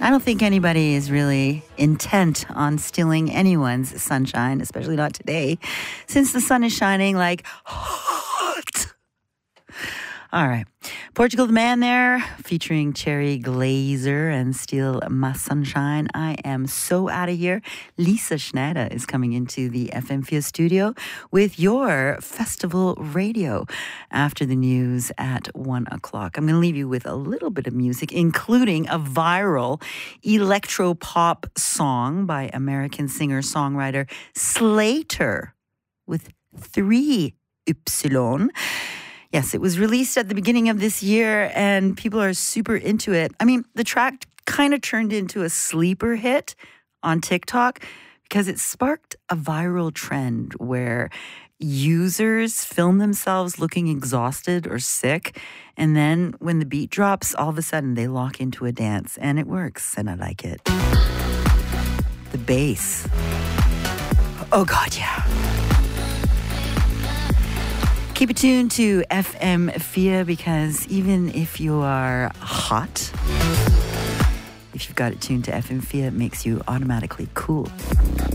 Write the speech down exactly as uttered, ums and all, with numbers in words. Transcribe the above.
I don't think anybody is really intent on stealing anyone's sunshine, especially not today, since the sun is shining like hot. All right. Portugal the Man there, featuring Cherry Glazer and Steal My Sunshine. I am so out of here. Lisa Schneider is coming into the F M four studio with your festival radio after the news at one o'clock. I'm going to leave you with a little bit of music, including a viral electro-pop song by American singer-songwriter Slater with three Ypsilon. Yes, it was released at the beginning of this year, and people are super into it. I mean, the track kind of turned into a sleeper hit on TikTok because it sparked a viral trend where users film themselves looking exhausted or sick, and then when the beat drops, all of a sudden they lock into a dance, and it works, and I like it. The bass. Oh, God, yeah. Keep it tuned to F M four because even if you are hot, if you've got it tuned to F M four, it makes you automatically cool.